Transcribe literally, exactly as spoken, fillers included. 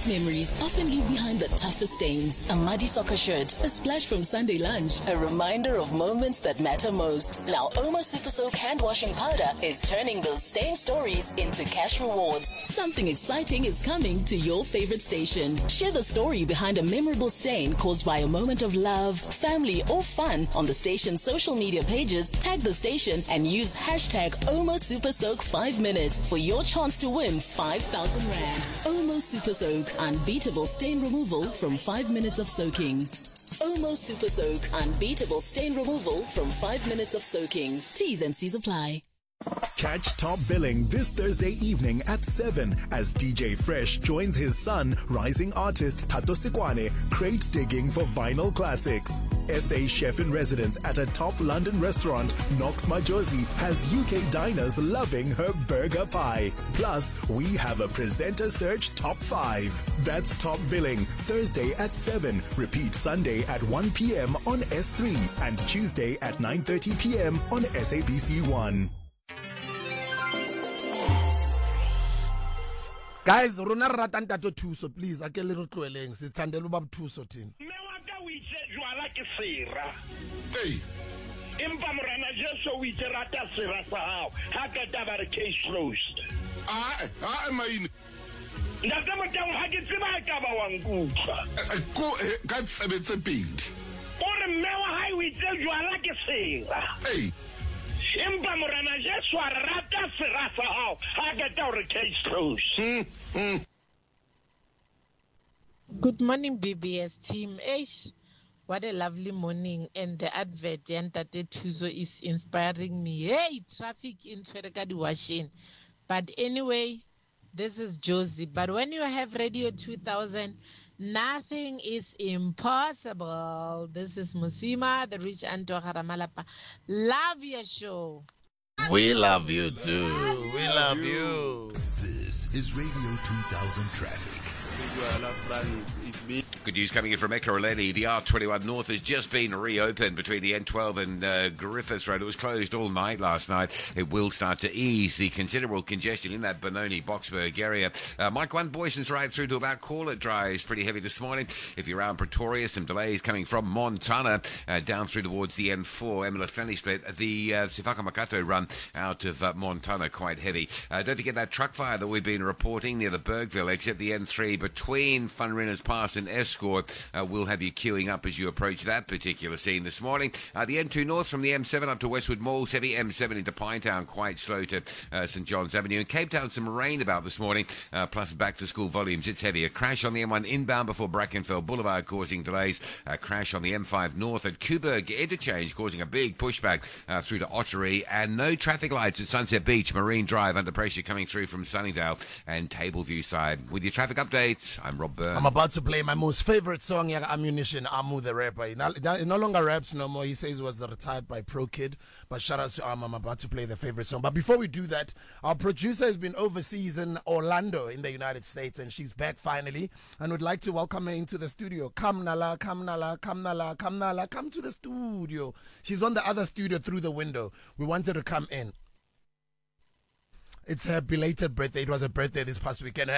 best memories often leave behind the toughest stains. A muddy soccer shirt, a splash from Sunday lunch, a reminder of moments that matter most. Now, Omo Super Soak hand washing powder is turning those stain stories into cash rewards. Something exciting is coming to your favorite station. Share the story behind a memorable stain caused by a moment of love, family, or fun on the station's social media pages. Tag the station and use hashtag Omo Super Soak five minutes for your chance to win five thousand rand. Omo Super Soak, unbeatable stain removal from five minutes of soaking. Omo Super Soak, unbeatable stain removal from five minutes of soaking. T's and C's apply. Catch Top Billing this Thursday evening at seven as D J Fresh joins his son, rising artist Tato Sikwane, crate digging for vinyl classics. S A chef in residence at a top London restaurant, Knox Majosi, has U K diners loving her burger pie. Plus, we have a presenter search top five. That's Top Billing, Thursday at seven. Repeat Sunday at one p.m. on S three and Tuesday at nine thirty p.m. on S A B C one. Guys, rona rata ntato thuso please ake le re tloeleng se tshandela ba thuso thina. Me wa ka o itse jwala ke sera. Hey. Empa morana Jesu o itse rata sera sa hao. Ha ka taba re case closed. Ah, ah maine. Ntate motang ha ke tseba ka ba wa nkutla. Ko ka tsebetse pedi. Ore me wa ha o itse jwala ke sera. Hey. Empa morana Jesu a rata sera sa hao. Ha ka taba re case closed. Mm, mm. Good morning, B B S team. Eish, what a lovely morning. And the advert, Yantate Tuzo, is inspiring me. Hey, traffic in Ferekadi Washin. But anyway, this is Josie. But when you have Radio two thousand, nothing is impossible. This is Musima, the rich Anto Haramalapa. Love your show. We love you too. We love you. This is Radio two thousand Traffic. Good news coming in from Ekurhuleni. The R twenty-one North has just been reopened between the N twelve and uh, Griffiths Road. It was closed all night last night. It will start to ease the considerable congestion in that Benoni-Boksburg area. Uh, Mike one, Boyson's right through to about Call It Dry is pretty heavy this morning. If you're around Pretoria, some delays coming from Montana uh, down through towards the N four, Emily split. The uh, Sifaka Makato run out of uh, Montana quite heavy. Uh, don't forget that truck fire that we've been reporting near the Bergville exit, the N three between Funrinners Pass and Escort. Uh, we'll have you queuing up as you approach that particular scene this morning. Uh, the N two North from the M seven up to Westwood Mall, heavy M seven into Pinetown, quite slow to uh, St John's Avenue. In Cape Town, some rain about this morning, uh, plus back-to-school volumes. It's heavy. A crash on the M one inbound before Brackenfell Boulevard causing delays. A crash on the M five North at Kuberg Interchange causing a big pushback uh, through to Ottery. And no traffic lights at Sunset Beach, Marine Drive under pressure coming through from Sunningdale and Tableview side. With your traffic updates, I'm Rob Byrne. I'm about to play my most favorite song, Yaga Ammunition, Amu the rapper. He no, he no longer raps no more. He says he was retired by Pro Kid. But shout out to Am. I'm about to play the favorite song. But before we do that, our producer has been overseas in Orlando in the United States, and she's back finally and would like to welcome her into the studio. Come Nala, come Nala, come Nala, come Nala, come to the studio. She's on the other studio through the window. We want her to come in. It's her belated birthday. It was her birthday this past weekend.